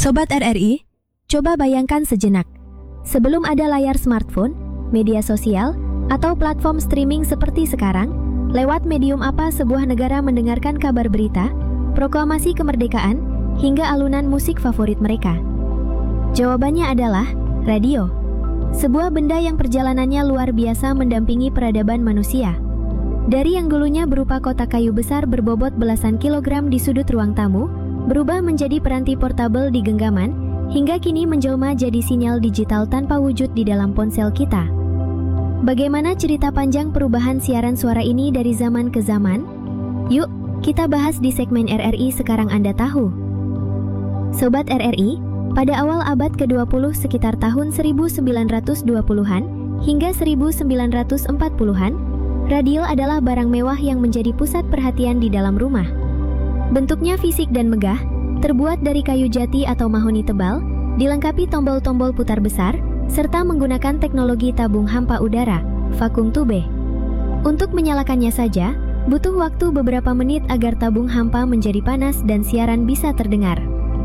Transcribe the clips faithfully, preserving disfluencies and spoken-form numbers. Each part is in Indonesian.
Sobat R R I, coba bayangkan sejenak. Sebelum ada layar smartphone, media sosial, atau platform streaming seperti sekarang, lewat medium apa sebuah negara mendengarkan kabar berita, proklamasi kemerdekaan, hingga alunan musik favorit mereka? Jawabannya adalah radio. Sebuah benda yang perjalanannya luar biasa mendampingi peradaban manusia. Dari yang dulunya berupa kotak kayu besar berbobot belasan kilogram di sudut ruang tamu, berubah menjadi peranti portabel di genggaman, hingga kini menjelma jadi sinyal digital tanpa wujud di dalam ponsel kita. Bagaimana cerita panjang perubahan siaran suara ini dari zaman ke zaman? Yuk, kita bahas di segmen R R I Sekarang Anda Tahu. Sobat R R I, pada awal abad ke dua puluh sekitar tahun seribu sembilan ratus dua puluhan hingga seribu sembilan ratus empat puluhan, radio adalah barang mewah yang menjadi pusat perhatian di dalam rumah. Bentuknya fisik dan megah, terbuat dari kayu jati atau mahoni tebal, dilengkapi tombol-tombol putar besar, serta menggunakan teknologi tabung hampa udara, vacuum tube. Untuk menyalakannya saja, butuh waktu beberapa menit agar tabung hampa menjadi panas dan siaran bisa terdengar.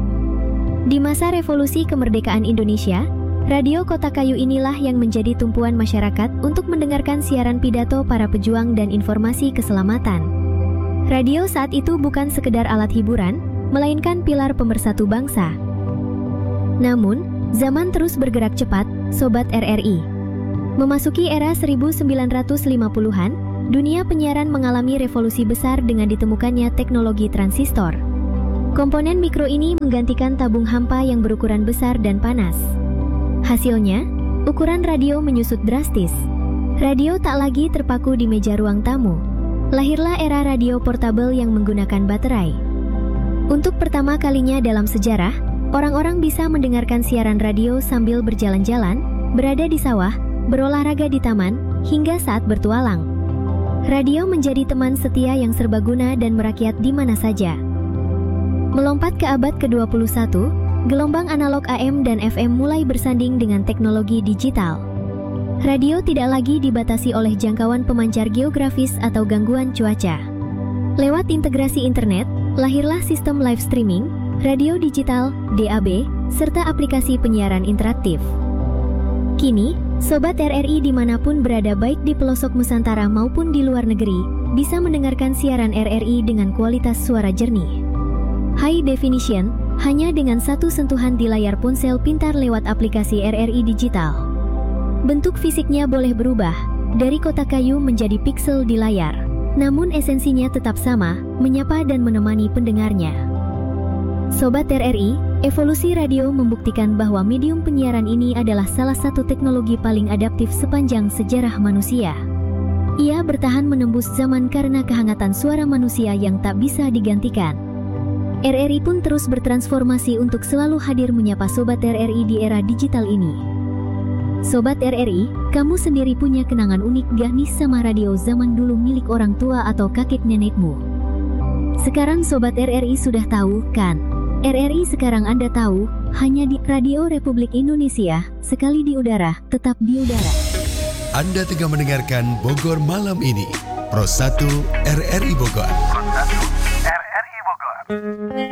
Di masa revolusi kemerdekaan Indonesia, radio kotak kayu inilah yang menjadi tumpuan masyarakat untuk mendengarkan siaran pidato para pejuang dan informasi keselamatan. Radio saat itu bukan sekedar alat hiburan, melainkan pilar pemersatu bangsa. Namun, zaman terus bergerak cepat, Sobat R R I. Memasuki era seribu sembilan ratus lima puluhan, dunia penyiaran mengalami revolusi besar dengan ditemukannya teknologi transistor. Komponen mikro ini menggantikan tabung hampa yang berukuran besar dan panas. Hasilnya, ukuran radio menyusut drastis. Radio tak lagi terpaku di meja ruang tamu. Lahirlah era radio portabel yang menggunakan baterai. Untuk pertama kalinya dalam sejarah, orang-orang bisa mendengarkan siaran radio sambil berjalan-jalan, berada di sawah, berolahraga di taman, hingga saat bertualang. Radio menjadi teman setia yang serbaguna dan merakyat di mana saja. Melompat ke abad ke dua puluh satu, gelombang analog A M dan F M mulai bersanding dengan teknologi digital. Radio tidak lagi dibatasi oleh jangkauan pemancar geografis atau gangguan cuaca. Lewat integrasi internet, lahirlah sistem live streaming, radio digital, D A B, serta aplikasi penyiaran interaktif. Kini, Sobat R R I dimanapun berada baik di pelosok Nusantara maupun di luar negeri, bisa mendengarkan siaran R R I dengan kualitas suara jernih. High definition, hanya dengan satu sentuhan di layar ponsel pintar lewat aplikasi R R I digital. Bentuk fisiknya boleh berubah, dari kotak kayu menjadi piksel di layar. Namun esensinya tetap sama, menyapa dan menemani pendengarnya. Sobat R R I, evolusi radio membuktikan bahwa medium penyiaran ini adalah salah satu teknologi paling adaptif sepanjang sejarah manusia. Ia bertahan menembus zaman karena kehangatan suara manusia yang tak bisa digantikan. R R I pun terus bertransformasi untuk selalu hadir menyapa Sobat R R I di era digital ini. Sobat R R I, kamu sendiri punya kenangan unik gak nih sama radio zaman dulu milik orang tua atau kakek nenekmu? Sekarang Sobat R R I sudah tahu, kan? R R I Sekarang Anda Tahu, hanya di Radio Republik Indonesia, sekali di udara, tetap di udara. Anda tengah mendengarkan Bogor Malam Ini, Pro satu R R I Bogor. Pro satu R R I Bogor.